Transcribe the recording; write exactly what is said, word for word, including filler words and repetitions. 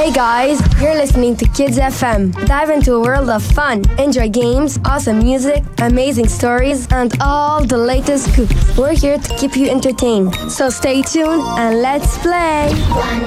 Hey guys, you're listening to Kids F M. Dive into a world of fun. Enjoy games, awesome music, amazing stories, and all the latest scoops. We're here to keep you entertained. So stay tuned and let's play.